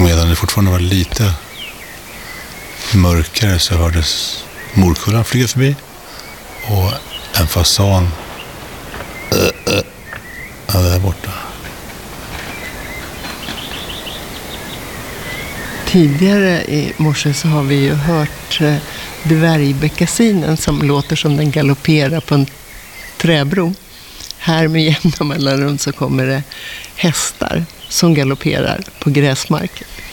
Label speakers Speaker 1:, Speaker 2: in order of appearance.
Speaker 1: Och medan det fortfarande var lite mörkare så hördes morkullan flyga förbi. Och en fasan där borta.
Speaker 2: Tidigare i morse så har vi ju hört dvärgbeckasinen som låter som den galopperar på en träbro. Här med jämna mellanrum så kommer det hästar som galopperar på gräsmarken.